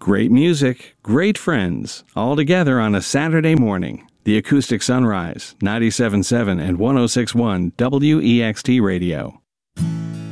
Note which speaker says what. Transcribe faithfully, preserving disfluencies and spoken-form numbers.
Speaker 1: Great music, great friends, all together on a Saturday morning. The Acoustic Sunrise, ninety-seven point seven and one oh six point one W E X T Radio.